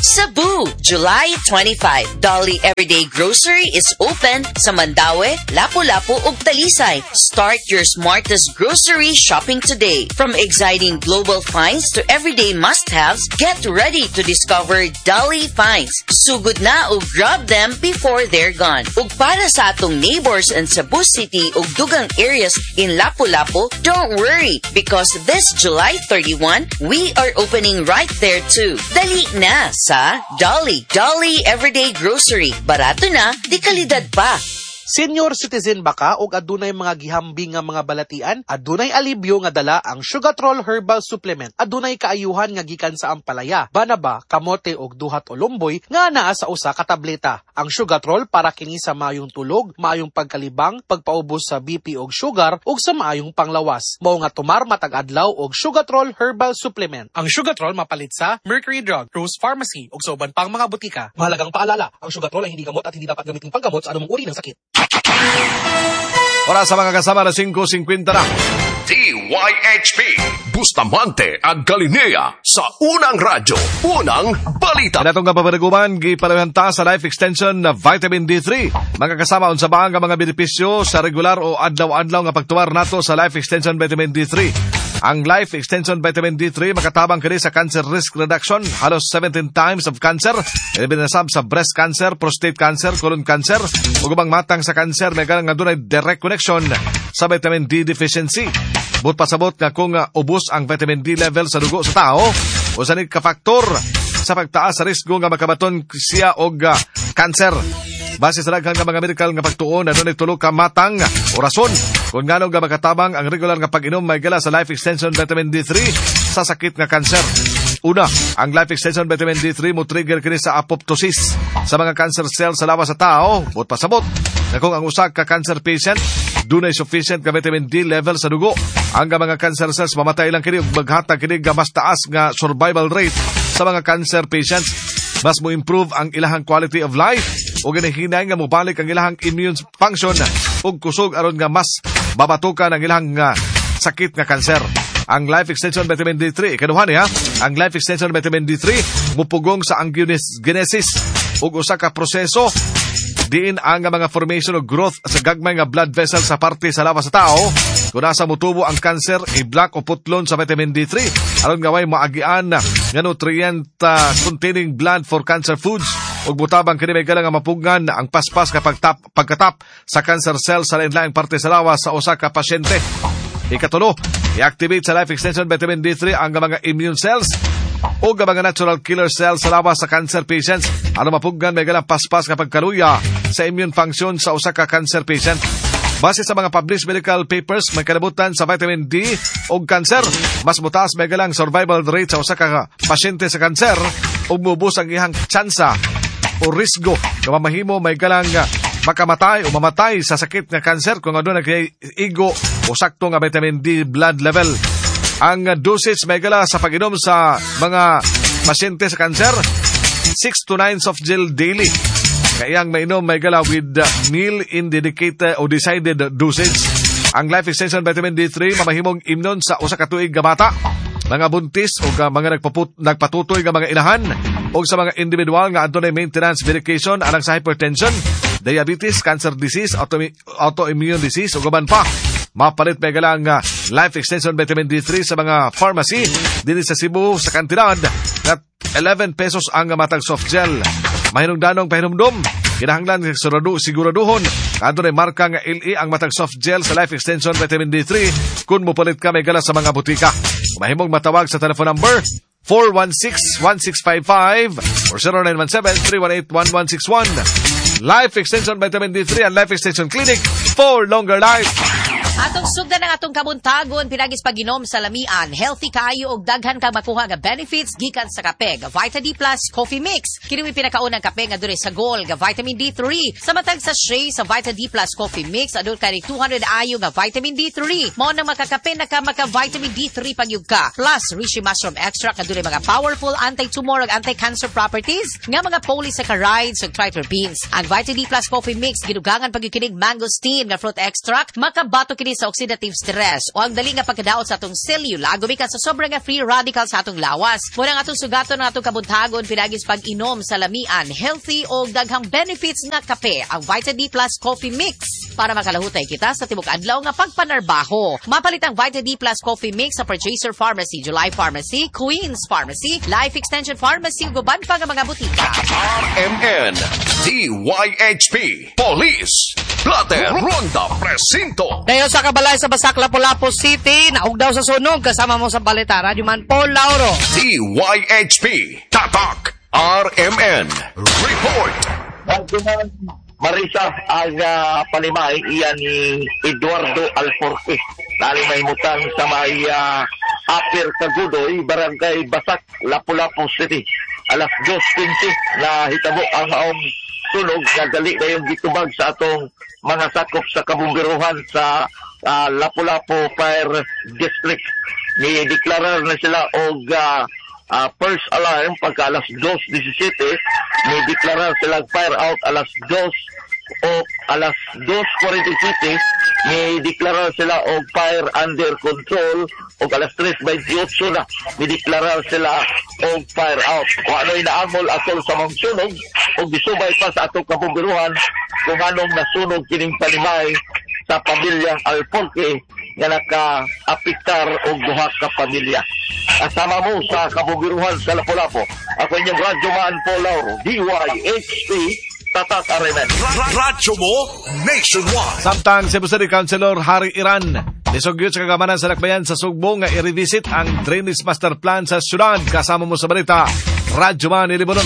Cebu, July 25. Dolly Everyday Grocery is open sa Mandaue, Lapu-Lapu ug Talisay. Start your smartest grocery shopping today. From exciting global finds to everyday must-haves, get ready to discover Dolly finds. Sugod na ug grab them before they're gone. Ug para sa atong neighbors in Cebu City ug dugang areas in Lapu-Lapu, don't worry because this July 31, we are opening right there too. Dali na sa Dolly. Dolly Everyday Grocery. Barato na, di kalidad pa. Senior citizen ba ka o adunay mga gihambing nga mga balatian? Adunay alibyo nga dala ang Sugatrol Herbal Supplement. Adunay kaayuhan nga gikan sa ampalaya, banaba, kamote og duhat o lumboy nga naa sa usa ka tableta. Ang Sugatrol para kini sa maayong tulog, maayong pagkalibang, pagpaubos sa BP og sugar ug sa maayong panglawas. Mao nga tumar matag adlaw og Sugatrol Herbal Supplement. Ang Sugatrol mapalit sa Mercury Drug, Rose Pharmacy ug sa uban pang mga butika. Mahalagang paalala, ang Sugatrol ay hindi gamot at hindi dapat gamitin panggamot sa anumang uri ng sakit. Ora sa mga kasama na 5.50 na. DYHP Bustamante ang Galinea sa unang radyo, unang balita. Inatong nga papanaguman, gipanahanta sa life extension na vitamin D3. Mga kasama unsa ba ang mga benepisyo sa regular o adlaw-adlaw nga pagtuwar nato sa life extension vitamin D3. Ang Life Extension Vitamin D3 makatabang kini sa cancer risk reduction, halos 17 times of cancer, ibinasab sa breast cancer, prostate cancer, colon cancer, ug ubang matang sa cancer may nga dunay direct connection sa vitamin D deficiency. But pasabot nga kung ubos ang vitamin D level sa dugo sa tao, usa ni ka faktor sa pagtaas sa risgo nga makabaton siya og cancer. Base sa daghang mga medical nga pagtuon na dunay tulo ka matang o rason kung ngano nga makatabang ang regular nga pag-inom may gala sa Life Extension Vitamin D3 sa sakit nga cancer. Una, ang Life Extension Vitamin D3 mo trigger kini sa apoptosis sa mga cancer cells sa lawas sa tao. But pasabot na kung ang usa ka cancer patient dunay sufficient nga vitamin D level sa dugo, ang mga cancer cells mamatay lang kini ug maghatag kini nga mas taas nga survival rate sa mga cancer patients. Mas mo improve ang ilahang quality of life o ganahinay nga mobalik ang ilahang immune function ug kusog aron nga mas babatukan ang ilahang sakit nga kanser. Ang Life Extension Vitamin D3, ikaduhan niya, ang Life Extension Vitamin D3 mupugong sa angiogenesis ug usa ka proseso diin ang mga formation o growth sa gagmay nga blood vessel sa parte sa lawas sa tao. Kung nasa mutubo ang cancer, i-block o putlon sa vitamin D3 aron nga way maagian nga nutrient containing blood for cancer foods ug butabang kini may galang nga mapugngan ang paspas kapag pagkatap sa cancer cells sa lain-laing parte sa lawas sa usa ka pasyente. Ikatulo, i-activate sa Life Extension Vitamin D3 ang mga immune cells o mga natural killer cells sa lawas sa cancer patients. Ano mapuggan may galang paspas kapag kaluya sa immune function sa usa ka cancer patient. Base sa mga published medical papers, may kalabutan sa vitamin D o cancer. Mas mutaas may galang survival rate sa usa ka pasyente sa cancer o mubos ang ihang tsansa o risgo na mamahimo may galang makamatay o mamatay sa sakit nga cancer kung ano nag-igo o sakto nga vitamin D blood level. Ang dosage may gala sa pag-inom sa mga pasyente sa cancer, 6 to 9 soft gel daily. Kayang mainom may gala with meal in dedicated o decided dosage. Ang Life Extension Vitamin D3 mamahimong imnon sa usa ka tuig nga bata, mga buntis o mga nagpatutoy nga mga inahan o sa mga individual nga adunay maintenance medication alang sa hypertension, diabetes, cancer disease, autoimmune disease o gaban pa. Mapalit may galang Life Extension Vitamin D3 sa mga pharmacy din sa Cebu sa kantidad na 11 pesos ang matag soft gel. Mahinungdanong pahinumdum, kinahanglan siguraduhon kadto na marka nga LE ang matag soft gel sa Life Extension Vitamin D3 kung mupalit ka may gala sa mga butika. Mahimong matawag sa telephone number 416-1655 or 0917-318-1161. Life Extension Vitamin D3 and Life Extension Clinic for longer life. Atong sugdan ng atong kabuntagon pinagis paginom sa lamian, healthy kaayo og daghan kang makuha nga benefits gikan sa kape, ga Vita D Plus Coffee Mix. Kini may pinakaunang kape nga dure sa goal ga vitamin D3. Sa matag sa sachet sa Vita D Plus Coffee Mix adul kani 200 ayo nga vitamin D3. Mao nang makakape na ka maka vitamin D3 pagyud ka. Plus Reishi Mushroom Extract nga dure mga powerful anti-tumor ug anti-cancer properties nga mga polysaccharides ug triterpenes. Ang Vita D Plus Coffee Mix gidugangan pagyud kining mangosteen nga fruit extract makabatok kini sa oxidative stress o ang dali nga pagkadaot sa atong selula gumikan sa sobrang nga free radical sa atong lawas. Muna nga atong sugaton ng atong kabuntagon pinagis pag-inom sa lamian, healthy o daghang benefits nga kape, ang Vita D Plus Coffee Mix para makalahutay kita sa tibok adlaw nga pagpanarbaho. Mapalit ang Vita D Plus Coffee Mix sa Purchaser Pharmacy, July Pharmacy, Queens Pharmacy, Life Extension Pharmacy ug uban pa nga mga butika. RMN, DYHP, Police, Plater, Ronda, Presinto. Dayo sa kabalay sa Basak, Lapu-Lapu City, naog daw sa sunog kasama mo sa balita. Radyo Man Paul Lauro. DYHP, Tatak, RMN, Report. Marisa ang panimay iyan ni Eduardo Alforque. Nalimay mutang sa may Upper Cagudoy, Barangay Basak, Lapu-Lapu City. Alas 2:15 na hitabo ang maong sunog na dali na yung gitubag sa atong mga sakop sa kabumbiruhan sa Lapu-Lapu Fire District. Ni-deklarar na sila og first alarm pagka alas 2:17, ni-deklarar sila fire out alas 2 o alas 2:47, ni-deklarar sila og fire under control o alas 3:28 na ni-deklarar sila og fire out. Kung ano inaangol atol sa mga sunog o gisubay pa sa atong kabumbiruhan kung anong nasunog kining panimay sa pamilyang Alforque nga naka-apiktar o duha ka pamilya. Kasama mo sa kabumbiruhan sa Lapu-Lapu, ako inyong Radyo Man Paul Lauro, DYHP, Tatak RMN. Radyo mo, Nationwide. Samtang Cebu City Councilor Harry Iran nisugyot sa kagamanan sa lakbayan sa Sugbo nga i-revisit ang drainage master plan sa syudad. Kasama mo sa balita, Radyo Man Ilibonon.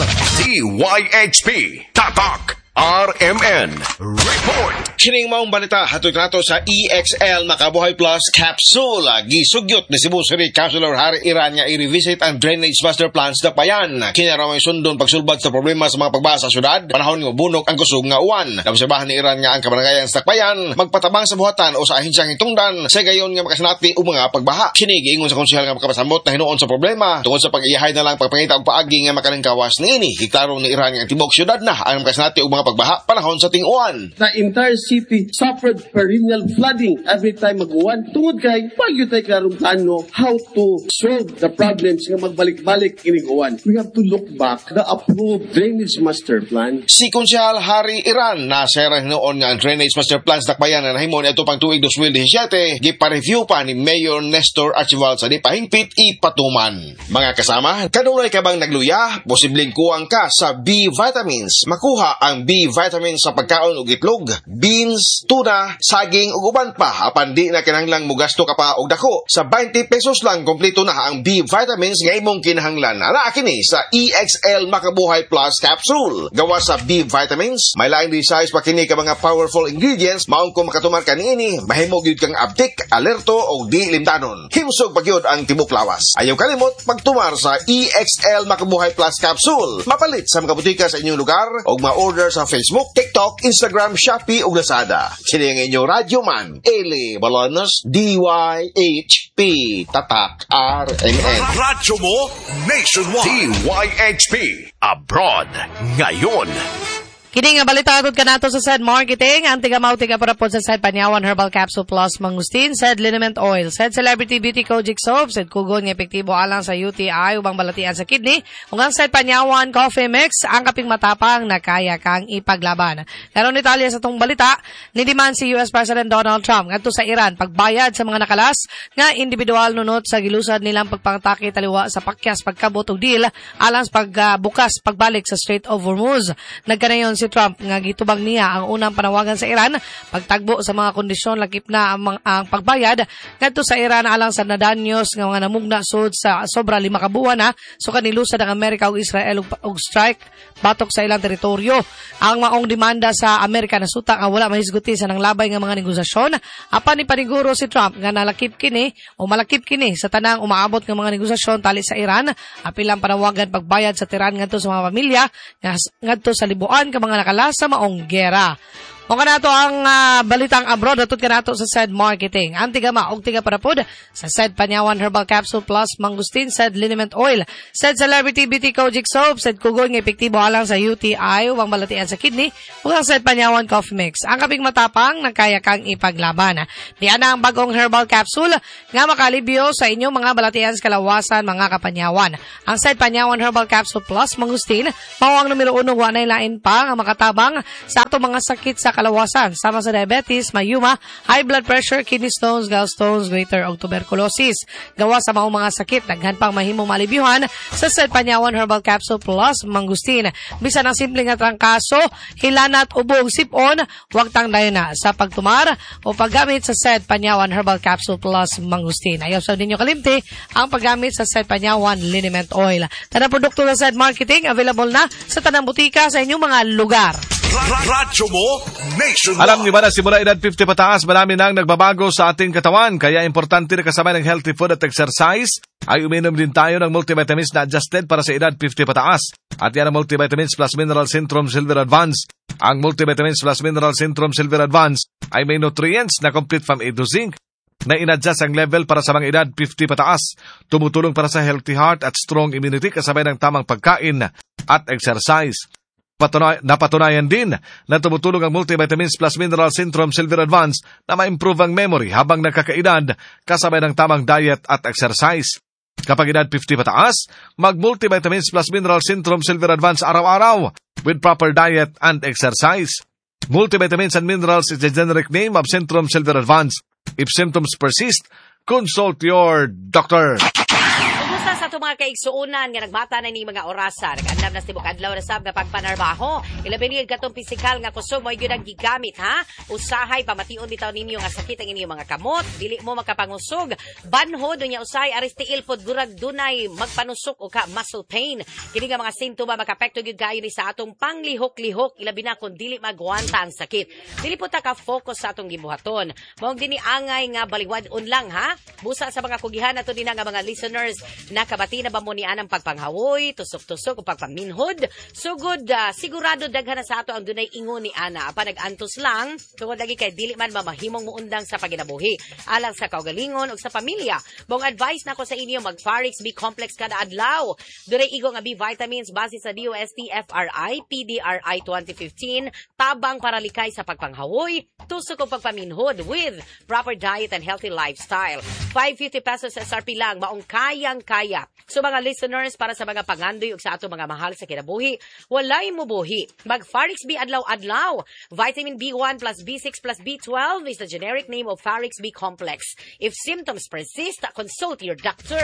DYHP, Tatak, RMN, Report. Kining maong balita hatod nato sa EXL Makabuhay Plus Capsule. Gisugyot ni Cebu City Councilor Harry Iran nga i-revisit ang drainage master plan sa Dakbayan. Kinaramay sundon pagsulbad sa problema sa mga pagbasa sa syudad. Panahon nga bunok ang kusog nga uwan. Naobserbahan ni Iran nga ang kabaranggayan sa Dakbayan magpatabang sa buhatan o sa ahensyang hitungdan sa gayon nga makasinati o mga pagbaha. Kini giingon sa konsehal nga makapasambot na hinuon sa problema tungod sa pag-iyahay na lang pagpangita og paagi nga makalangkawas niini. Hiklaro ni Iran nga tibok syudad na ang makasinati og mga pagbaha panahon sa ting-uwan. The entire city suffered perennial flooding every time mag-uwan. Tungod kay pagyo tayo karong plano how to solve the problems nga magbalik-balik kining uwan. We have to look back the approved drainage master plan. Si Konsehal Harry Iran na sera noon nga ang drainage master plan sa Dakbayan na nahimo niadto pang tuig 2017 gipa-review pa ni Mayor Nestor Archival sa di pahingpit ipatuman. Mga kasama, kanunay ka bang nagluya? Posibleng kuwang ka sa B vitamins. Makuha ang B vitamins sa pagkaon ug itlog, beans, tuna, saging ug uban pa. Apan di na kinahanglang mugasto ka pa og dako. Sa 20 pesos lang kompleto na ang B vitamins nga imong kinahanglan. Ana kini sa EXL Makabuhay Plus Capsule. Gawa sa B vitamins, may laing size pa kini ka mga powerful ingredients. Maong kung makatuman kaniini, mahimo gyud kang abtik, alerto og di limtanon. Himsog pagyud ang tibok lawas. Ayaw kalimot pagtumar sa EXL Makabuhay Plus Capsule. Mapalit sa mga butika sa inyong lugar og ma-order sa Facebook, TikTok, Instagram, Shopee ug Lazada. Kini ang inyong Radyo Man, Eli Balonos, DYHP, Tatak RMN. Radyo mo, Nationwide. DYHP, Abroad, ngayon. Kini nga balita atod kanato sa said marketing, ang tigamao tiga para po sa said Panyawan Herbal Capsule Plus Mangustin, said Liniment Oil, said Celebrity Beauty Kojic Soap, said Kugon nga epektibo alang sa UTI ubang balatian sa kidney, ug ang said Panyawan Coffee Mix, ang kaping matapang na kaya kang ipaglaban. Karon Italia sa tong balita, nidiman si US President Donald Trump ngadto sa Iran pagbayad sa mga nakalas nga individual nunot sa gilusad nilang pagpangtake taliwa sa pakyas pagkabot og deal alang sa pagbukas pagbalik sa Strait of Hormuz. Nagkanayon si Trump nga gitubag niya ang unang panawagan sa Iran pagtagbo sa mga kondisyon lakip na ang pagbayad ngadto sa Iran alang sa nadanyos nga mga namugna sud sa sobra 5 ka buwan na so kanilusad ang Amerika ug Israel og strike batok sa ilang teritoryo. Ang maong demanda sa Amerika nasuta nga wala mahisguti sa nanglabay nga mga negosasyon. Apan ni paniguro si Trump nga malakip kini sa tanang umaabot nga mga negosasyon tali sa Iran apilang panawagan pagbayad sa tiran ngadto sa mga pamilya ngadto sa libuan ka mga nakalas sa maong gera. O kanato ang balitang abroad atud kanato sa said marketing. Ang tigama og tiga para pod sa said Panyawan Herbal Capsule Plus Mangustin, said liniment oil, said Celebrity Beauty Kojic Soap, said kugon nga epektibo alang sa UTI ug balatian sa kidney, ug ang said Panyawan Coffee Mix. Ang kaping matapang nagkaya kang ipaglaban. Diyan ang bagong herbal capsule nga makalibyo sa inyong mga balatian sa kalawasan, mga kapanyawan. Ang said Panyawan Herbal Capsule Plus Mangustin mao ang numero 1 wa nay lain pa nga makatabang sa ato mga sakit sa kalawasan sama sa diabetes, mayuma, high blood pressure, kidney stones, gallstones, goiter ug tuberculosis. Gawa sa maong mga sakit daghan pang mahimong malibyuhan sa said Panyawan Herbal Capsule Plus Mangustin. Bisan ang simple nga trangkaso, hilanat ubog sipon, wag tangdayon na sa pagtumar o paggamit sa said Panyawan Herbal Capsule Plus Mangustin. Ayaw sa ninyo kalimti ang paggamit sa said Panyawan Liniment Oil. Tanang produkto sa said marketing available na sa tanang butika sa inyong mga lugar. Radyo mo Nationwide. Alam niyo ba na simula edad 50 pataas, marami nang nagbabago sa ating katawan. Kaya importante na kasama ng healthy food at exercise ay uminom din tayo ng multivitamins na adjusted para sa edad 50 pataas. At yan ang Multivitamins Plus Mineral Centrum Silver Advance. Ang Multivitamins Plus Mineral Centrum Silver Advance ay may nutrients na complete from A to Zinc na inadjust ang level para sa mga edad 50 pataas. Tumutulong para sa healthy heart at strong immunity kasabay ng tamang pagkain at exercise. Napatunayan din na tumutulong ang Multivitamins Plus Mineral Centrum Silver Advance na ma-improve ang memory habang nagkakaedad kasabay ng tamang diet at exercise. Kapag edad 50 pataas, mag-Multivitamins Plus Mineral Centrum Silver Advance araw-araw with proper diet and exercise. Multivitamins and Minerals is the generic name of Centrum Silver Advance. If symptoms persist, consult your doctor. Kumusta sa itong mga kaigsuunan nga nagbata na ni mga orasa, nag-andam na sibuk adlaw na sab nga pagpanarbaho, ilabinigid katong pisikal nga kusog mo yun ang gigamit, ha? Usahay, pamation bitaw ninyo nga sakit ang inyong mga kamot, dili mo makapangusog, banho, dunya usahay, aristiil pod gurag dunay, magpanusok o ka muscle pain. Kini nga mga sintoma makapekto gyud kayo ni sa atong panglihok-lihok, ilabi na kung dili magwanta ang sakit. Dili po ta ka-focus sa atong gibuhaton. Maong dini angay nga baliwad-on lang, ha? Busa sa mga kugihan ato din nga mga listeners, nakabati na ba mo niyan ang pagpanghawoy, tusok-tusok o pagpaminhod? Sugod, sigurado daghan na sa ato ang dunay ingon ni Ana. Apa nag-antos lang, tungod lagi kay dili man mamahimong muundang sa paginabuhi. Alang sa kaugalingon o sa pamilya. Bong advice nako sa inyo, mag-Farix B Complex kada adlaw. Dunay igo nga B vitamins base sa DOST FRI, PDRI 2015, tabang para likay sa pagpanghawoy, tusok o pagpaminhod with proper diet and healthy lifestyle. 550 pesos SRP lang, maong kayang-kaya. So mga listeners, para sa mga pangandoy ug sa ato mga mahal sa kinabuhi, walay mo buhi. Mag-Farix B adlaw-adlaw. Vitamin B1 plus B6 plus B12 is the generic name of Farix B Complex. If symptoms persist, consult your doctor.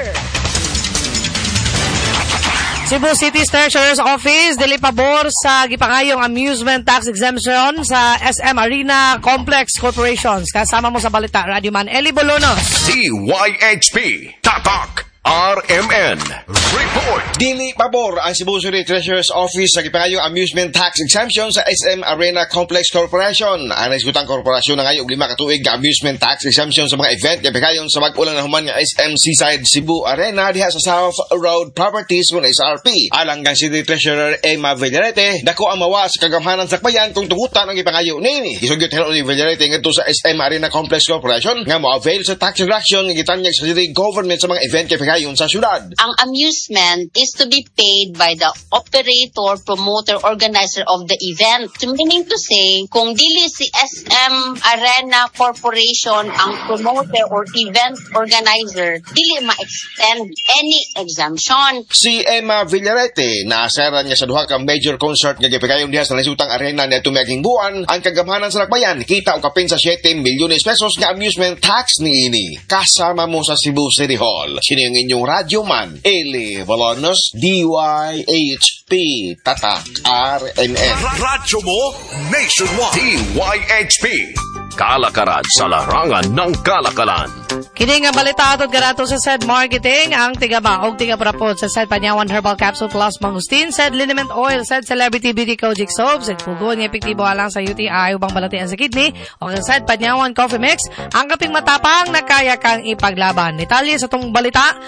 Cebu City Treasurer's Office dili pabor sa gipangayong amusement tax exemption sa SM Arena Complex Corporations. Kasama mo sa balita, Radio Man Eli Bolonos. DYHP Tatak RMN Report. Dili pabor ang Cebu City Treasurer's Office sa gipangayong amusement tax exemption sa SM Arena Complex Corporation. Ang naisgutang korporasyon na ngayong 5 katuig nga amusement tax exemption sa mga event nga pikayon sa mag-ulang na human nga SM Seaside Cebu Arena diha sa South Road Properties kung SRP. Alang kang City Treasurer Emma Villarete, dako ang mawa sa kagamhanan sa Akbayan kung tugutan ang ipangayo nini. Isugyot hello ni Villarete ngadto sa SM Arena Complex Corporation nga mo-avail sa tax reduction nga gitanyag sa city government sa mga event nga pikayon sa syudad. Ang amusement is to be paid by the operator, promoter, organizer of the event. Meaning to say, kung dili si SM Arena Corporation ang promoter or event organizer, dili ma-extend any exemption. Si Emma Villarete, naasaran niya sa duha ka major concert nga gipikayon diha sa nasutang arena na tumaging buwan, ang kagamhanan sa Akbayan kita og kapin sa 7 milyones pesos nga amusement tax niini. Kasama mo sa Cebu City Hall. Sino ang inyong Radio Man, Eli Bolonos, DYHP Tatak RMN. Radyo mo Nationwide. DYHP Kalakaran sa larangan ng kalakalan. Kini nga balita atod ganato sa said marketing, ang tigaba og tiga parapod sa said Panyawan Herbal Capsule Plus Mangustin, said liniment oil, said Celebrity Beauty Kojic Soap, said kugon nga epektibo alang sa UTI ubang balatian sa kidney, o said Panyawan Coffee Mix, ang kaping matapang na kaya kang ipaglaban. Detalye sa tong balita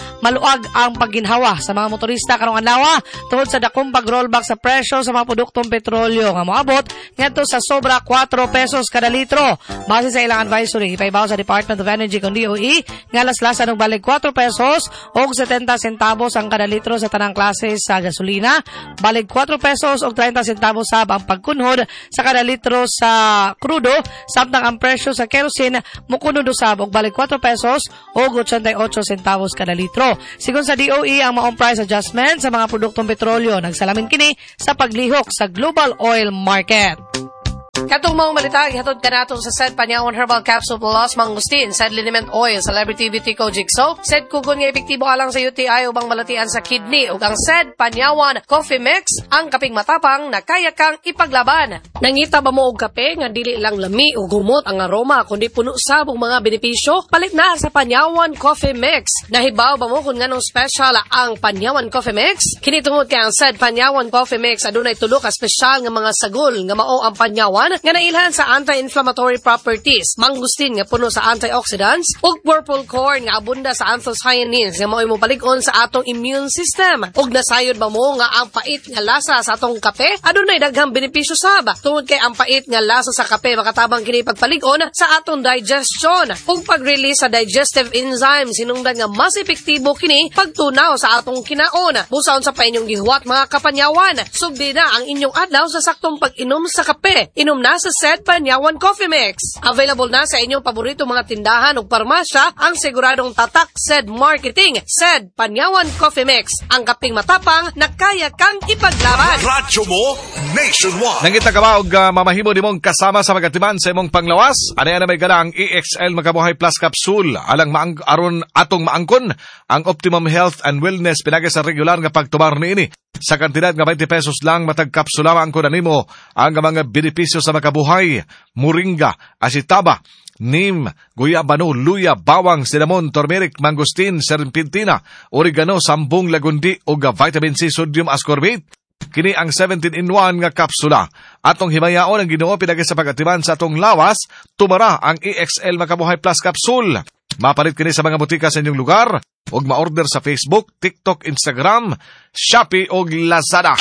maluag ang pagginhawa sa mga motorista karong adlaw tungod sa dakong pag-rollback sa presyo sa mga produktong petrolyo nga moabot ngadto sa sobra 4 pesos kada litro. Base sa ilang advisory, ipaibaw sa Department of Energy kung DOE nga laslasan og balik 4 pesos og 70 centavos ang kada litro sa tanang klase sa gasolina, balik 4 pesos og 30 centavos sab ang pagkunhod sa kada litro sa krudo, samtang ang presyo sa kerosene mukunod usab og balik 4 pesos og 88 centavos kada litro. Sigon sa DOE, ang maong price adjustment sa mga produktong petrolyo nagsalamin kini sa paglihok sa global oil market. Katong mga malita, ihatod ka nato sa said Panyawan Herbal Capsule Plus Mangustin, said Liniment Oil, Celebrity Beauty Kojic Soap, said Kugon nga epektibo alang sa UTI ubang malatian sa kidney, ug ang said Panyawan Coffee Mix, ang kaping matapang na kaya kang ipaglaban. Nangita ba mo og kape nga dili lang lami o gumot ang aroma kundi puno sab og mga benepisyo? Palit na sa Panyawan Coffee Mix. Nahibaw ba mo kung nganong special ang Panyawan Coffee Mix? Kini tungod kay ang said Panyawan Coffee Mix adunay tulo ka special nga mga sagol nga mao ang Panyawan nga nailhan sa anti-inflammatory properties, mangustin nga puno sa antioxidants, ug purple corn nga abunda sa anthocyanins nga mao'y mopalig-on sa atong immune system. Ug nasayod ba mo nga ang pait nga lasa sa atong kape adunay daghang benepisyo sab. Tungod kay ang pait nga lasa sa kape makatabang kini pagpalig-on sa atong digestion ug pag-release sa digestive enzymes sinungdan nga mas epektibo kini pagtunaw sa atong kinaon. Busaon sa pa inyong gihuwat mga kapanyawan, sugdi na ang inyong adlaw sa saktong pag-inom sa kape. Inom na sa said Panyawan Coffee Mix. Available na sa inyong paborito mga tindahan ug parmasya ang siguradong tatak said marketing, said Panyawan Coffee Mix. Ang kaping matapang na kaya kang ipaglaban. Radyo mo nationwide. Nangita ka ba og mamahimo nimong kasama sa magatiman sa imong panglawas? Ano na may galang EXL Magabuhay Plus Capsule alang aron atong maangkon ang Optimum Health and Wellness pinagi sa regular nga pagtubar niini. Sa kantidad nga 20 pesos lang matag kapsula ang kunanimo ang mga benepisyo sa makabuhay, moringa, asitaba, neem, guyabano, luya, bawang, cinnamon, turmeric, mangosteen, serpentina, oregano, sambong lagundi ug vitamin C, sodium ascorbate. Kini ang 17-in-1 nga kapsula. Atong himayaon ang Ginoo pinagi sa pagatiman sa atong lawas, tumara ang EXL Makabuhay Plus Capsule. Mapalit kini sa mga butika sa inyong lugar ug ma-order sa Facebook, TikTok, Instagram, Shopee ug Lazada.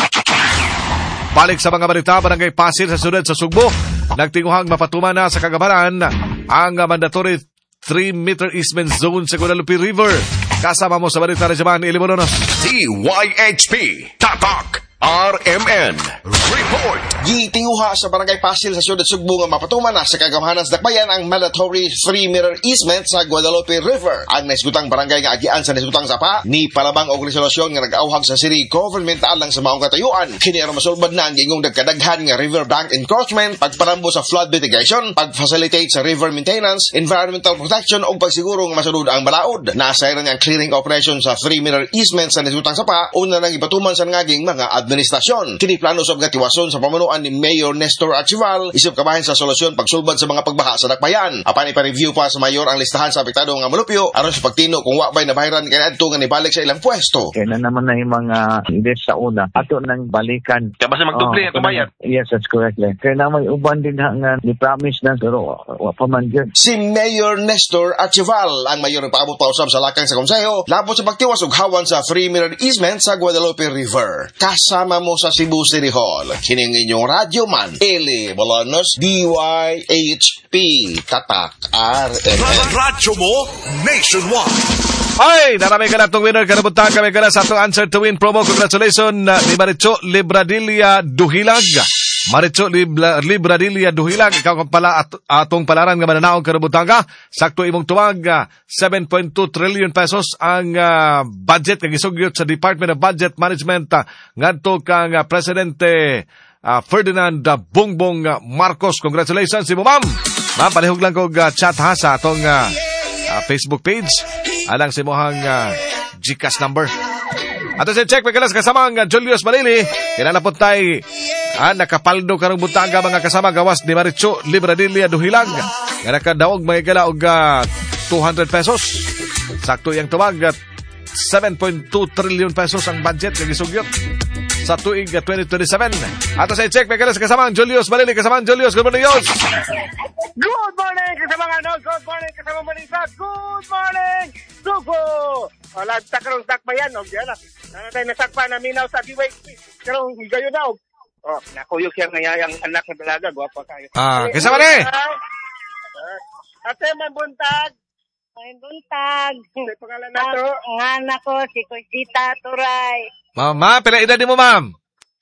Balik sa mga balita, Barangay Pasir sa sudad sa Sugbo, nagtinguhang mapatuman na sa kagabaran ang mandatory 3-meter easement zone sa Guadalupe River. Kasama mo sa balita na Jaman Ilimononos. DYHP Tatak RMN Report. Gitinguha sa Barangay Pasil sa Siyudad Sugbo nga mapatuman na sa kagamahanan sa Dakbayan ang mandatory 3-meter easement sa Guadalupe River. Ang naisgutang barangay nga agian sa naisgutang sapa ni palabang og resolusyon nga nag-auhag sa city government alang sa maong katayuan. Kini aron masulbad na ang gingong dagkadaghan nga river bank encroachment, pagparambo sa flood mitigation, pag-facilitate sa river maintenance, environmental protection ug pagsiguro nga masulod ang balaod. Nasayran ang clearing operation sa 3-meter easement sa naisgutang sapa una nang ipatuman sa ngaging mga administrasyon. Kini plano sa gatiwason sa pamunuan ni Mayor Nestor Archival isip kabahin sa solusyon pagsulbad sa mga pagbaha sa Dakbayan. Apan ipa-review pa sa mayor ang listahan sa apektado nga mulupyo aron sa pagtino kung wa bay nabahiran kay adto nga nibalik sa ilang pwesto. Kaya na naman na yung mga indes sa una ato nang balikan. Kaya basta magdubli ang kumayat. Yes, that's correct. Kaya na may uban din nga ni-promise na pero wa pa man yun. Si Mayor Nestor Archival ang mayor ng paabot pa usab sa lakang sa konseho labot sa pagtiwas ug hawan sa 3-meter easement sa Guadalupe River. Kasama mo sa Cebu City Hall. Kining inyong radyo man, Eli Bolanos, DYHP, Tatak, RMN. Radyo mo nationwide. Ay, naramay ka na itong winner. Kanabutan kami ka na sa itong Answer to Win promo. Congratulations ni Maricho Libradilla Duhilag. Maricho Libradilla Duhilag. Ikaw pala atong palaran nga mananaong kanabutan ka. Sakto imong tuwag 7.2 trillion pesos ang budget kag isugyot sa Department of Budget Management ngadto kang Presidente Ferdinand Bongbong Marcos. Congratulations si mo, ma'am. Ma'am, palihog lang ko chat ha sa atong Facebook page. Alang si mohang GCash number. Ato sa check, pagkalas kasama ang Julius Malili. Kinalapot tayo nakapaldo karong butaga mga kasama gawas ni Maricho Libradilla Duhilag. Nga nakadaog mga gala og 200 pesos. Sakto yung tumag 7.2 trillion pesos ang budget kag isugyot sa tuig 2027. Ato sa i-check, may kalas kasama ang Julius Malili. Kasama ang Julius. Good morning, Julius. Good morning, kasama nga, no? Good morning, kasama Manisa. Good morning, Sugo! O, lagtak ba yan, o? Diyan na. Nanatay nasakpa na minaw sa DYP. Karong gayo na, o. O, nakuyok siya ngayang anak na dalaga. Guwapa kayo. Kasama ni? Ate, may buntag. May buntag. May pangalan na to. Ang anak ko, si Conchita Turay. Mama, pila edad ni mo, ma'am?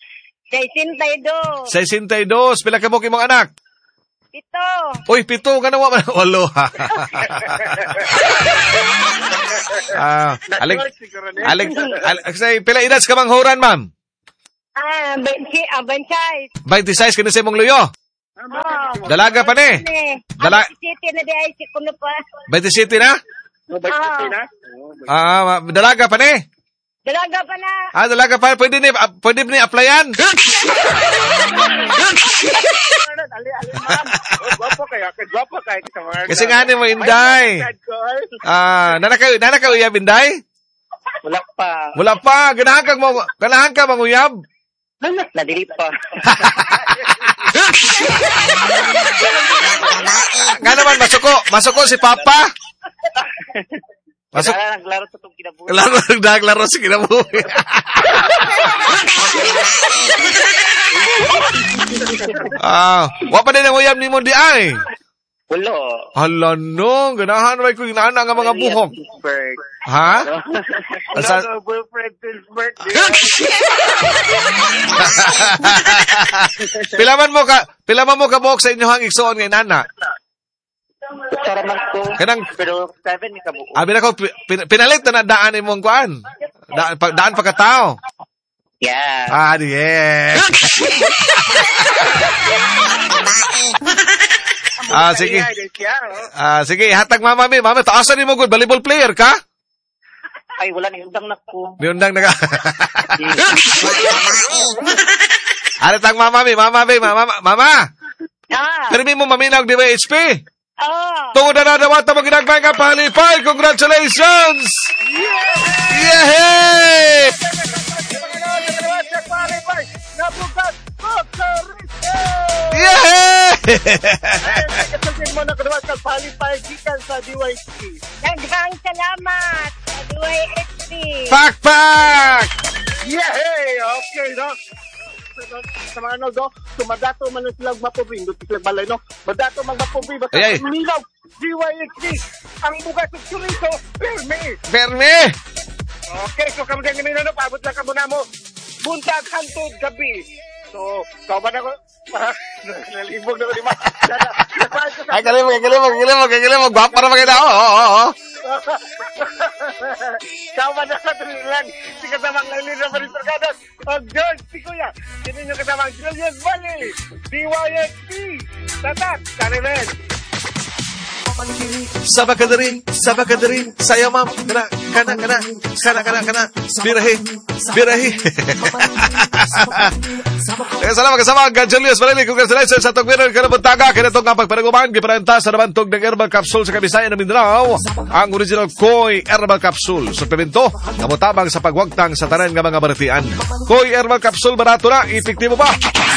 62. 62. Pila ka mo kimong anak? 7. Uy, 7 ka na mo. 8. Pila edad ka manghuran, ma'am? 26. 26 ka na sa mong luyo? Dalaga pa ni? 27 na di ay si kuno pa. 27 na? 27 na? Dalaga pa ni? Dalaga pa na. Dalaga pa. Pwede ni applyan? Gwapo kayo. Kasi nga ni mo, Inday. Nana ka uyab, Inday? Wala pa. Ganahan ka manguyab? Nadili pa. Nga naman, masuko si Papa. Naglaro sa itong kinabuhi. Naglaro sa kinabuhi. Wapa din ang uyab ni mo di ay. Wala. Hala no, ganahan rin ko inaana nga mga buhok. Ha? Boyfriend Pittsburgh. Pilaman mo ka buhok sa inyohang igsoon nga inana. Saraman ko. Pero 7 ni kabuo. Abi na ko, pinalit na daan imong kuan. Daan pagkatao. Yeah. Yes. Sige. Sige, hatag mama mi. Mama, taasan ni mo good volleyball player ka? Ay, wala ni undang na ko. Ni undang na ka. Hatag mama mi. Mama. Pero mo maminag di ba HP? Tungod na nadawat na maginagbay ka palipay. Congratulations! Yay! Yay! Kasi mo na kadawat ka palipay gikan sa DYP. Daghang salamat sa DYP. Pak! Yay! Okay, no? Sa mga ano, no? Madato man silang mapubi. Hindi silang balay, no? Madato man mapubi. Basta milaw. DYP. Ang bugas ng chorizo. Perme. Okay, so kamo din namin, no? Paabot lang kamo na mo. Buntag, hantod, gabi. So, kauban ako. Nalibog na ko di ba? Ay, kalimog. Gwapa na maganda. Oo. Kauban na sa lang. Si kasamang Lailin na Maritorgadas. O George, si Kuya. Sinin yung kasamang Julius Valley. DYXP. Tatak, Karimen. Sabak ka dari. Saya ma'am. Kana. Birahi. Salamat kasama ang Julius Malili. Congratulations sa itong winner ka na buntaga. Kaya itong pagpanaguman, giparenta sa nabantog ng herbal capsule sa Kabisayan na Mindanao. Ang original Koy Herbal Capsule. Suplemento, namutabang sa pagwagtang sa tanan ng mga baratian. Koy Herbal Capsule, barato na. Epektibo ba?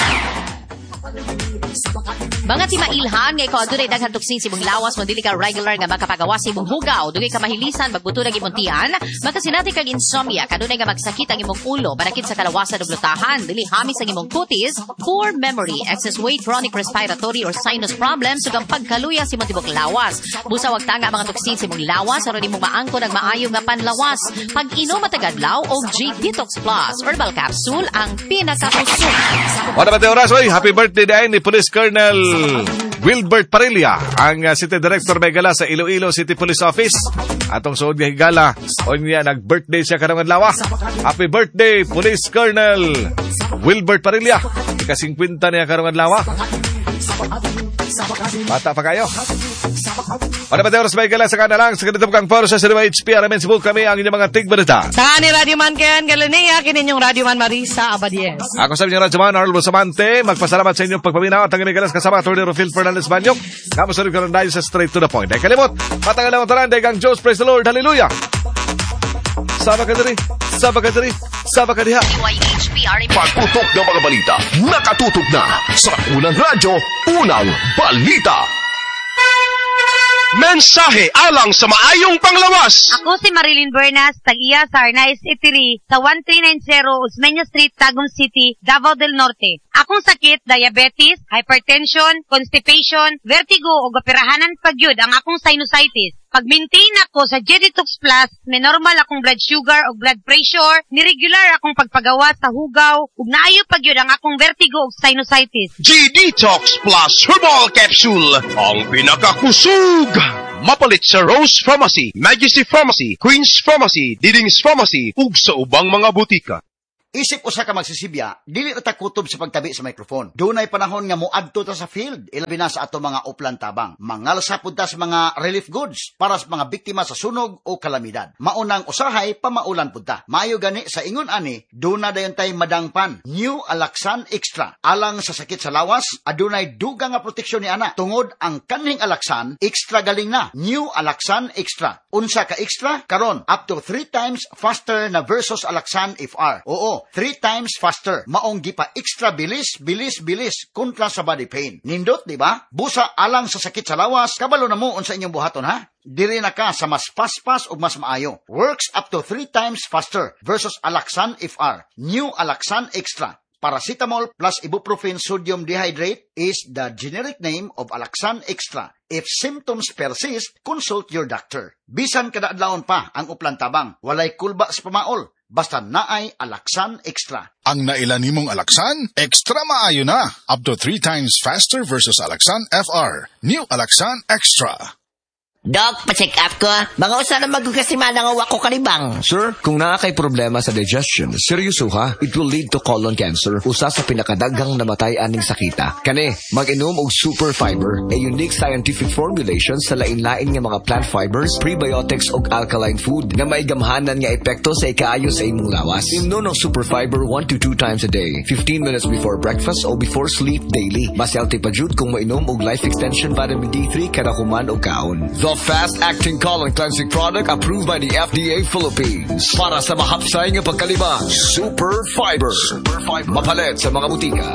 Mga timailhan nga ikaw adunay daghang tuksin si mong lawas mo dili ka regular nga makapagawas si mong hugaw dugay ka mahilisan magbuto ng imong tiyan makasinati kag insomnia kadunay nga magsakit ang imong ulo barakit sa kalawasan ug lutahan dili hamis ang imong kutis poor memory excess weight chronic respiratory or sinus problems ug ang pagkaluya si mong tibok lawas busa wag tanga mga tuksin si mong lawas aron imong maangkon ang maayo nga panlawas pag inom matagadlaw og G Detox Plus herbal capsule ang pinakausog. Wala ba oras oy happy birthday day ni Police Colonel Wilbert Parilla, ang City Director may gala sa Iloilo City Police Office. Atong suod nga higala, o niya nag-birthday siya karong adlaw. Happy birthday, Police Colonel Wilbert Parilla. Ika-50 niya karong adlaw. Bata pa kayo. Ano ba tayo may gala sa kanalang sa ganitong kang poro sa Sariwa HP Aramen Cebu kami ang inyong mga tigbalita. Sa ni Radio Man Ken Galania, kininyong Radio Man Marisa Abadies. Ako sa inyong Radio Man Arlo Samante, magpasalamat sa inyong pagpaminaw at ang inigalas kasama Atty. Rufil Fernandez Banyok. Kamusta rin karon dahil sa straight to the point. Ay kalimot, matagal lang ang tanan, dahigang Diyos, praise the Lord, hallelujah. Sama ka diri. Saba ka diri, saba ka diha. YHP, Pagputok ng mga balita, nakatutok na sa Unang Radyo, Unang Balita. Mensahe alang sa maayong panglawas. Ako si Marilyn Bernas, tag-iya sa Arnaiz Eatery sa 1390 Osmeña Street, Tagum City, Davao del Norte. Akong sakit, diabetes, hypertension, constipation, vertigo o operahanan pagyud ang akong sinusitis. Pag-maintain ako sa G-Detox Plus, may normal akong blood sugar o blood pressure, ni-regular akong pagpagawa sa hugaw, ug naayo pagyud ang akong vertigo o sinusitis. G-Detox Plus Herbal Capsule, ang pinakakusog. Mapalit sa Rose Pharmacy, Majesty Pharmacy, Queen's Pharmacy, Diding's Pharmacy, ug sa ubang mga butika. Isip usa ka magsisibya, dili ta kutob sa pagtabi sa microphone. Dunay panahon nga moadto ta sa field, ilabi na sa ato mga uplan tabang. Mangalsa pud ta sa mga relief goods para sa mga biktima sa sunog o kalamidad. Maunang usahay pamaulan pud ta. Maayo gani sa ingon ani, duna dayon tay madangpan. New Alaxan Extra. Alang sa sakit sa lawas, adunay dugang nga proteksyon ni ana. Tungod ang kanhing Alaxan, extra galing na. New Alaxan Extra. Unsa ka extra? Karon up to 3 times faster na versus Alaxan FR. Oo, 3 times faster. Maong gipa extra bilis kontra sa body pain. Nindot, di ba? Busa alang sa sakit sa lawas, kabalo na mo unsa inyong buhaton ha? Diri na ka sa mas fast ug mas maayo. Works up to 3 times faster versus Alaxan FR. New Alaxan Extra. Paracetamol plus ibuprofen sodium dehydrate is the generic name of Alaxan Extra. If symptoms persist, consult your doctor. Bisan kada adlawon pa ang uplan tabang, walay kulba sa pamaol. Basta naay Alaxan Extra. Ang nailan nimong Alaxan, extra maayo na. Up to 3 times faster versus Alaxan FR. New Alaxan Extra. Doc, pa-check up ko. Mga usa na magkakasimana nga wako kalibang. Sir, kung nakakay problema sa digestion, seryoso ha, it will lead to colon cancer, usa sa pinakadaghang namatay aning sakita. Kani, mag-inom og Super Fiber, a unique scientific formulation sa lain-lain nga mga plant fibers, prebiotics ug alkaline food nga may gamhanan nga epekto sa ikaayo sa imong lawas. Inom ng Super Fiber 1 to 2 times a day, 15 minutes before breakfast o before sleep daily. Mas healthy pa jud kung mainom og Life Extension Vitamin D3 kada human o kaon. Fast-acting colon cleansing product approved by the FDA Philippines. Para sa mahapsay nga pagkalibang, Super Fiber. Mapalit sa mga butika.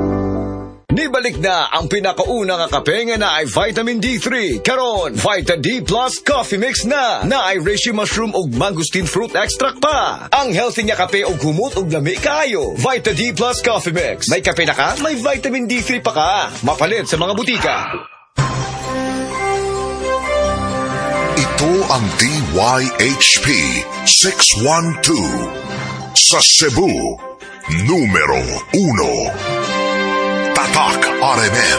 Nibalik na ang pinakauna nga kape nga na ay vitamin D3. Karon, Vita D Plus Coffee Mix na ay reishi mushroom ug mangosteen fruit extract pa. Ang healthy nga kape ug humot ug lami kaayo. Vita D Plus Coffee Mix. May kape na ka, may vitamin D3 pa ka. Mapalit sa mga butika. Ito ang DYHP 612 sa Cebu, numero 1. Tatak RMN.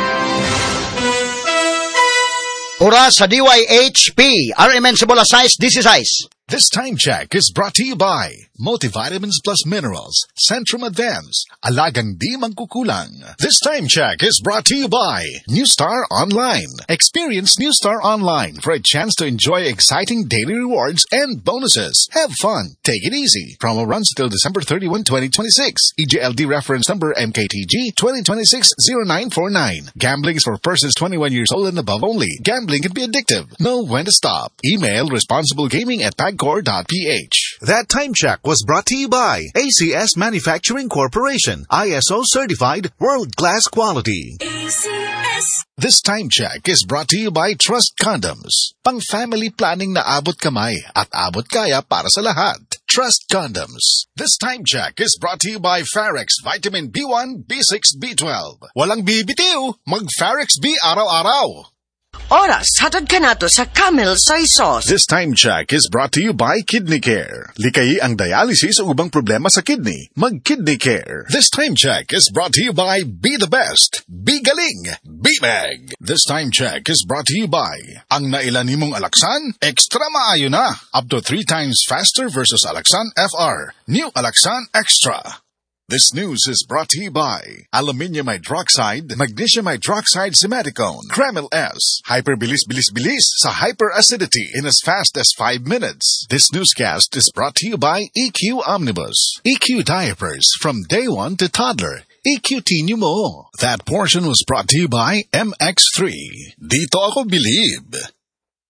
Oras sa DYHP, RMN Cebu La Size, this is Ice. This time check is brought to you by Multivitamins Plus Minerals, Centrum Advance, Alagang Di Magkukulang. This time check is brought to you by New Star Online. Experience New Star Online for a chance to enjoy exciting daily rewards and bonuses. Have fun. Take it easy. Promo runs till December 31, 2026. EJLD reference number MKTG 2026-0949. Gambling is for persons 21 years old and above only. Gambling can be addictive. Know when to stop. Email responsiblegaming@pagcor.ph. That time check was brought to you by ACS Manufacturing Corporation, ISO certified world-class quality. ACS. This time check is brought to you by Trust Condoms. Pang-family planning na abot kamay at abot kaya para sa lahat. Trust Condoms. This time check is brought to you by Farex Vitamin B1, B6, B12. Walang bibitiw, mag-Farex B araw-araw. Oras, hatod ka nato sa Camel Soy Sauce. This time check is brought to you by Kidney Care. Likayi ang dialysis o ubang problema sa kidney. Mag-Kidney Care. This time check is brought to you by Be the Best. Be Galing. Be Meg. This time check is brought to you by ang nailan nimong Alaxan, extra maayo na. Up to 3 times faster versus Alaxan FR. New Alaxan Extra. This news is brought to you by Aluminium Hydroxide, Magnesium Hydroxide Simaticone, Kremil S, Hyperbilis-bilis-bilis sa hyperacidity in as fast as 5 minutes. This newscast is brought to you by EQ Omnibus, EQ Diapers from day 1 to toddler. EQT nyo mo. That portion was brought to you by MX3. Dito ako bilib.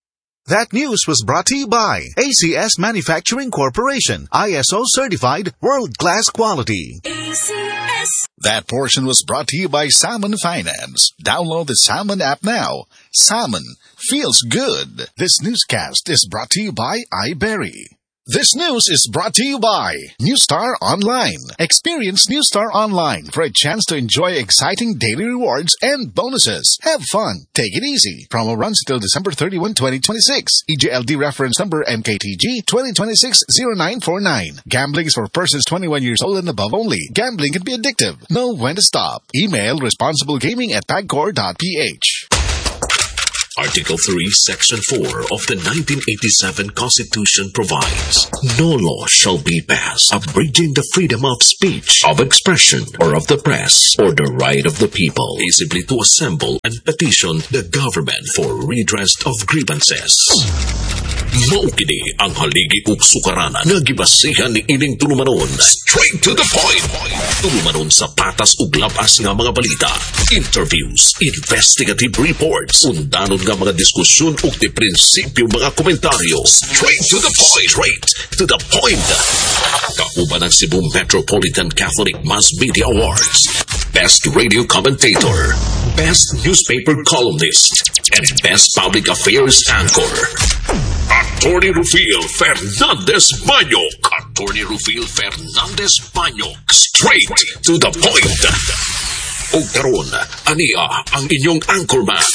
That news was brought to you by ACS Manufacturing Corporation, ISO certified world-class quality. ACS. That portion was brought to you by Salmon Finance. Download the Salmon app now. Salmon feels good. This newscast is brought to you by iBerry. This news is brought to you by New Star Online. Experience New Star Online for a chance to enjoy exciting daily rewards and bonuses. Have fun. Take it easy. Promo runs until December 31, 2026. EJLD reference number MKTG 2026-0949. Gambling is for persons 21 years old and above only. Gambling can be addictive. Know when to stop. Email responsiblegaming@pagcor.ph. Article 3, Section 4 of the 1987 Constitution provides, no law shall be passed abridging the freedom of speech, of expression, or of the press, or the right of the people peaceably to assemble and petition the government for redress of grievances. Maukini ang haligi ug sukaranan nga gibasihan ni ining tulumanon. Straight to the point. Tulumanon sa patas ug labas nga mga balita, interviews, investigative reports, undanon nga mga diskusyon ug di prinsipyo mga komentaryo. Straight to the point. Straight to the point. Kauban ang Cebu Metropolitan Catholic Mass Media Awards. Best Radio Commentator, Best Newspaper Columnist, and Best Public Affairs Anchor. Attorney Rufil Fernandez Banyok. Attorney Rufil Fernandez Banyok. Straight to the point. O karon, ania ang inyong anchorman.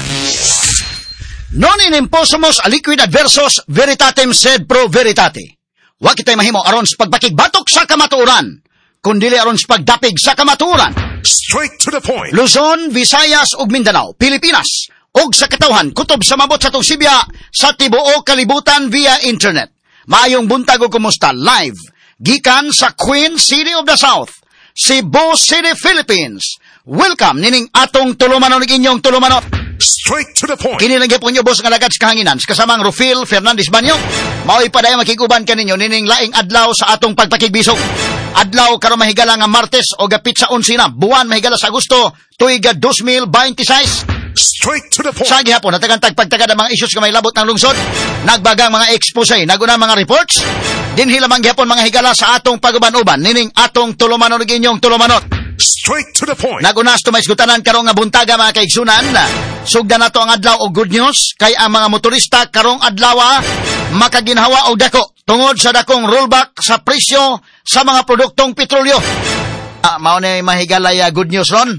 Non in imposumus aliquid adversus veritatem sed pro veritate. Wa kitay mahimo aron sa pagpakigbatok sa kamatuoran, kundili aron sa pagdapig sa kamatuoran. Straight to the point. Luzon, Visayas ug Mindanao, Pilipinas, ug sa katawhan kutob sa mabot sa Sibya sa tibuok kalibutan via internet. Maayong buntag ug kumusta live gikan sa Queen City of the South, Cebu City, Philippines. Welcome nining atong tulumanon ug inyong tulumanot. Straight to the point. Kini lang gyapon nyo boss nga lagad sa kahanginan kasamang Rufil Fernandez Banyok. Mao'y padayang makiguban kaninyo nining laing adlaw sa atong pagpakigbisog. Adlaw karon mahigala nga Martes o gapit sa 11 na buwan mahigala sa Agosto tuig 2026. Straight to the point. Sa gihapon natagan tagpagtagad ang mga issues nga may labot ng lungsod, nagbagang mga expose, naguna mga reports, dinhi lamang gihapon mga higala sa atong paguban-uban nining atong tulumanon ug inyong tulumanot. Straight to the point. Nagunas to may isgutanan karong nga buntaga mga kaigsunan. Sugdan nato ang adlaw og good news kay ang mga motorista karong adlaw makaginhawa og dako tungod sa dakong rollback sa presyo sa mga produktong petrolyo. Mao na mahigalay good news ron.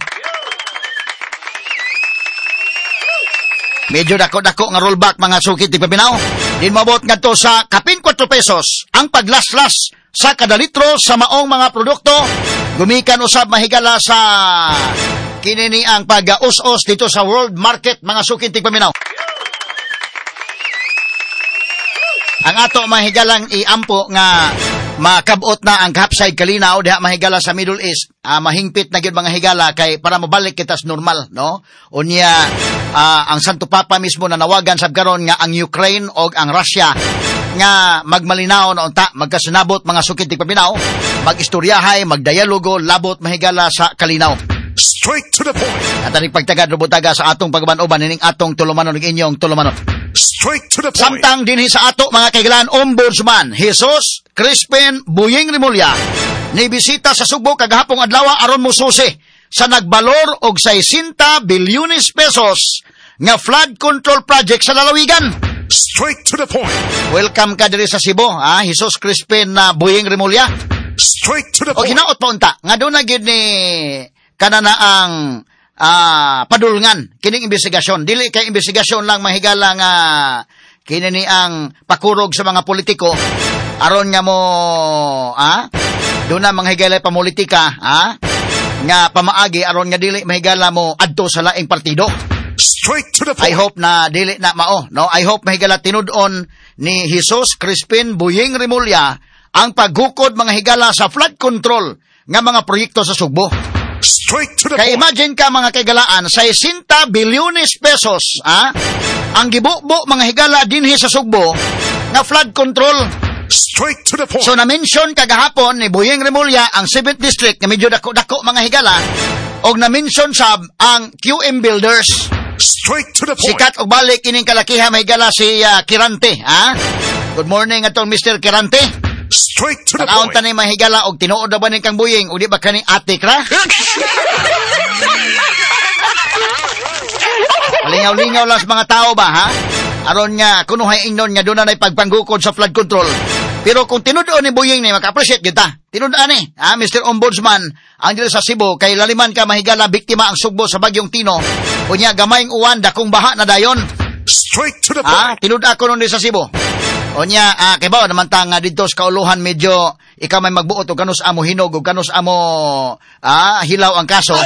Medyo dako-dako nga rollback mga sukit ti Pabinaw. Din mabot ngadto sa kapin 4 pesos ang paglaslas sa kada litro sa maong mga produkto. Gumikan usab mahigala sa kinini ang pag-us-us dito sa world market mga sukit ti Pabinaw. Ang ato mahigalang iampo nga makabot na ang kapside kalinaw diha mahigala sa Middle East, mahingpit na gyud mga higala kay para mabalik kita sa normal, no? Unya ang Santo Papa mismo na nawagan sab karon nga ang Ukraine o ang Russia nga magmalinaw na unta magkasinabot mga sukit ti Pabinaw, magistoryahay, magdialogo labot mahigala sa kalinaw. Straight to the point. At ang pagtagad rubutaga sa atong pagban-uban nining atong tulumanon ug inyong tulumanon. Straight to the point. Samtang dinhi sa ato mga kaigalan Ombudsman Jesus Crispin Buying Rimulya ni bisita sa Subo kagahapong adlaw aron mosusi sa nagbalor og 60 bilyones pesos nga flood control project sa lalawigan. Straight to the point. Welcome ka diri sa Cebu, Jesus Crispin Buying Rimulya. Straight to the point. O hinaot pa unta nga doon na gyud ni kanana ang padulngan kining investigasyon. Dili kay investigasyon lang mahigala nga kinini ang pakurog sa mga politiko aron nga mo doon na mga higala pamulitika nga pamaagi aron nga dili mahigala mo adto sa laing partido. Straight to the point. I hope na dili na mao, no? I hope mahigala tinud-on ni Jesus Crispin Buying Rimulya ang paghukod mga higala sa flood control nga mga proyekto sa Sugbo. Straight to the Kaya point. imagine ka mga kaigalaan, 60 bilyones pesos, ang gibubo mga higala dinhi sa Sugbo na flood control. Straight to the point. So na-mention kagahapon ni Buying Rimulya ang 7th District na medyo dako-dako mga higala og na-mention sab ang QM Builders. Straight to the point. Sikat og balik kining kalakiha mahigala si Kirante, ha? Good morning atong Mr. Kirante. Straight to the point. point. Tanay mahigala og tinuod na ba ni kang buying o di ba kani atik ra? Lingaw-lingaw lang sa mga tao ba, ha? Aron nga kunuhay ingnon nga doon na pagpanggukod sa flood control. Pero kung tinudoon ni Buying ni, maka-appreciate kita. Tinudoon ni, ha, Mr. Ombudsman, ang dito sa Cebu, kay laliman ka mahigala biktima ang sugbo sa Bagyong Tino. Kunya, gamayng uwan, dakong baha na dayon. Straight to the point. Ha, tinud ako nun sa Cebu. Onya, kay ba, naman ta nga dito sa kauluhan medyo, ikaw may magbuot o kanus amo hinog o kanus amo hilaw ang kaso.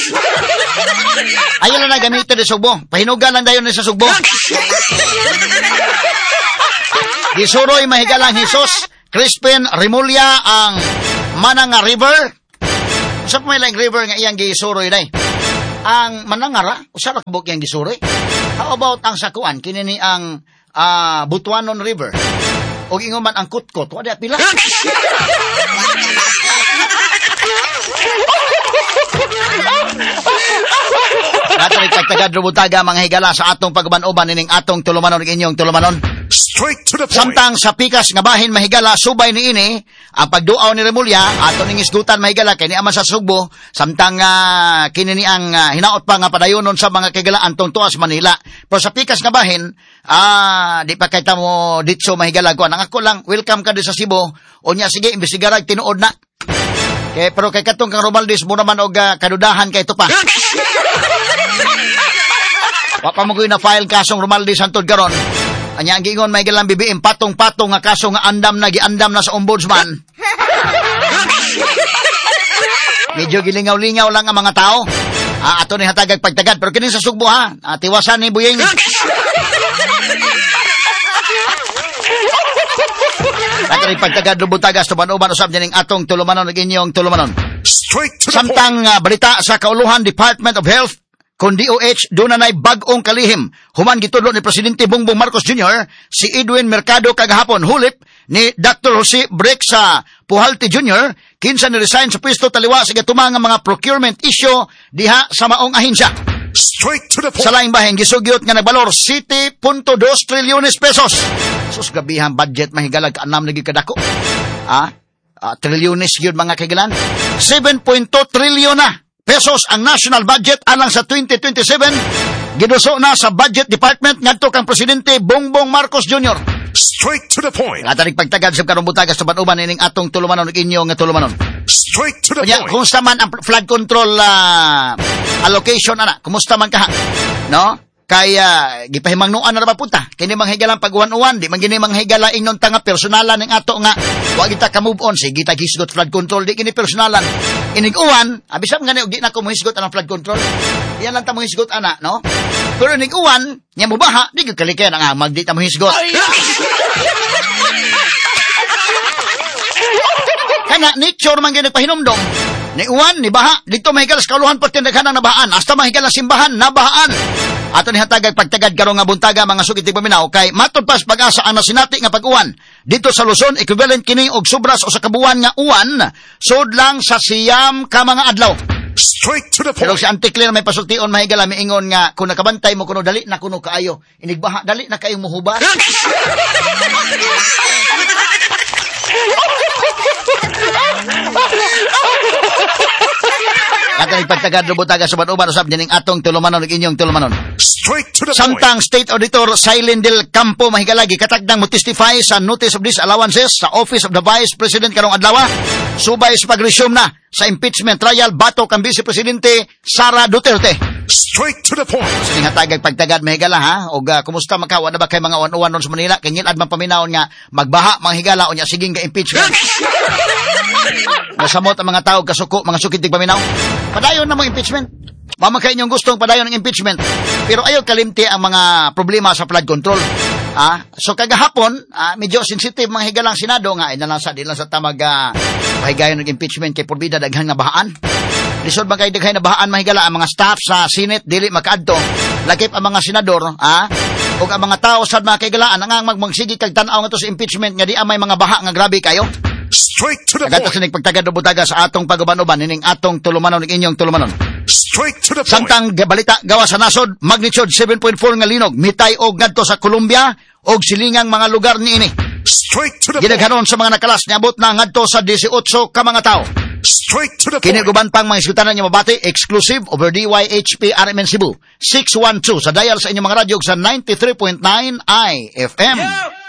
Ayaw na gamitin ni sugbo. Pahinugan lang dayon ni sa sugbo. Gisuroy mahigalang Hesus, Crispin Rimulya ang Mananga River. Sa may lang river nga iyang gisuroy day. Ang Manangara, usa ra kabuk yang gisuroy. How about ang sakuan kinini ang Butuanon River? O ingon man ang Kutkot, wala pila. Natalik pagtagad rubutaga mga higala sa atong pagban-uban ining atong tulumanon inyong tulumanon. Straight to the point. Samtang sa pikas nga bahin mahigala subay ni ini ang pagduaw ni Remulya ato ning isgutan mahigala kay ni ama sa Sugbo samtang kini ni ang hinaot pa nga padayonon sa mga kagalaan tong tuas Manila. Pero sa pikas nga bahin di pa kay ta mo ditso mahigala ko ang ako lang welcome ka di sa Cebu unya sige imbestigarag tinuod na. Pero kay katong kang Romualdez mo naman og kadudahan kay ito pa. Wapa mo na file kasong Romualdez hantod karon. Anya ang giingon may galang bibiim patong-patong nga kaso nga andam na giandam na sa ombudsman. Medyo gilingaw-lingaw lang ang mga tao. Ato ni hatagag pagtagad pero kini sa Sugbo ha. Tiwasan ni Buying. Ato ni pagtagad lubutagas tuban-uban usab dining atong tulumanon ug inyong tulumanon. Straight to the Samtang balita sa kauluhan Department of Health kung DOH, doon na bagong kalihim. Human gitudlo ni Presidente Bongbong Marcos Jr., si Edwin Mercado kagahapon hulip ni Dr. Jose Breck sa Puhalte Jr., kinsa ni-resign sa pwesto taliwa sa gatumang mga procurement issue diha sa maong ahensya. Straight to the point. Sa laing bahin, gisugyot nga nagbalor 7.2 trilyones pesos. Sus, gabihang budget mahigalag ka-6 na kadako. Trilyones yun mga kaigalan. 7.2 trilyon na pesos ang national budget alang sa 2027 giduso na sa budget department ngadto kang Presidente Bongbong Marcos Jr. Straight to the point. Atanig pagtagad sa karong butagas sa banuban ining atong tulumanon ug inyong tulumanon. Straight to the point. Kumusta man ang flood control allocation ana? Kumusta man ka? No? Kaya gipahimangnuan na ba punta? Kini manghigalang pag-uwan-uwan, di man gini manghigala ingnon tanga personalan ning ato nga wa kita ka move on sige ta hisgot flood control di kini personalan. Inig-uwan, abisam ngani og di na ko mohisgot ang flood control. Yan lang ta mohisgot ana, no? Pero inig-uwan, nya mubaha, di gyud kalikayan ang amag di ta mohisgot. Kana nature man gyud pahinomdom. Ni uwan, ni baha, dito mahigal sa kauluhan pati naghanang nabahaan. Hasta mahigal na simbahan, nabahaan. Ato ni hatagag pagtagad karong nga buntaga mga sugit paminaw kay matod pas pag-asa ang nasinati nga pag-uwan. Dito sa Luzon, equivalent kini og sobras o sa kabuwan nga uwan, sud lang sa siyam ka mga adlaw. Straight to the point. Pero si Auntie Claire may pasultion mahigala miingon nga kung nakabantay mo kuno dali na kuno kaayo. Inigbaha dali na kayong muhuba. At ang ipagtagad lubutaga sa banuban usab dining atong tulumanon ug inyong tulumanon. Straight to the Samtang State Auditor Silene del Campo mahigalagi katagdang mo testify sa Notice of Disallowances sa Office of the Vice President karong adlaw subay sa pag-resume na sa impeachment trial batok ang Vice Presidente Sara Duterte. Straight to the point. Sa hatagag pagtagad mahigala ha og kumusta makawa na ba kay mga uwan-uwan ron sa Manila kay ngilad man paminawon nga magbaha manghigala unya siging ga impeachment. Nasamot ang mga tao kasuko mga sukitig paminaw. Padayon na mo impeachment. Mama kayo inyong gustong padayon ng impeachment. Pero ayaw kalimti ang mga problema sa flood control. So kagahapon, medyo sensitive mga higalang Senado nga inalasa din lang sa tamag pahigayon ng impeachment kay porbida daghang nga bahaan. Lisod ba kay daghang na bahaan mahigala ang mga staff sa Senate dili makaadto. Lakip ang mga senador, ug ang mga tao sad mga kaigalaan ang magsigi kag tan-aw nga to sa impeachment nga di amay mga baha nga grabe kayo. Straight to the point. Pagtagad sa atong pag-uban-uban ining atong tulumanon ug inyong tulumanon. Straight to the point. Samtang balita gawa sa nasod, magnitude 7.4 nga linog, mitay og ngadto sa Colombia og silingang mga lugar niini. Straight to the Ginaghanon sa mga nakalas niabot na ngadto sa 18 ka mga tao. Straight to the Kini guban pang mga iskutan niya mabati, exclusive over DYHP RMN Cebu 612 sa dial sa inyong mga radyo sa 93.9 IFM.